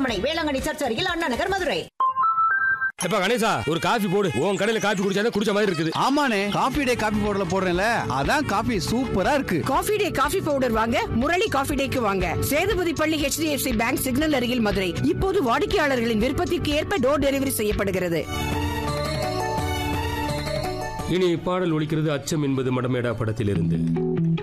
மருத்துவமனை, வேளாங்கண்ணி சர்ச் அருகில் அண்ணா நகர், மதுரை. எப்ப கணேசா, ஒரு காபி போடு. உன் கடையில காபி குடிச்சாதான் குடிச்ச மாதிரி இருக்குது. ஆமாண்ணே, காபி டே காபி பவுடர்ல போடுறேன்ல, அதான் காபி சூப்பரா இருக்கு. காபி டே காபி பவுடர் வாங்க முரளி காபி டேக்கு வாங்க. சேதுபதி பள்ளி HDFC பேங்க் சிக்னல் அருகில், மதுரை. இப்போது வாடிக்கையாளர்களின் விருப்பத்திற்கு ஏற்ப டோர் டெலிவரி செய்யப்படுகிறது. இனி பாடல் ஒலிக்கிறது அச்சம் என்பது மடமேடா படத்திலிருந்து.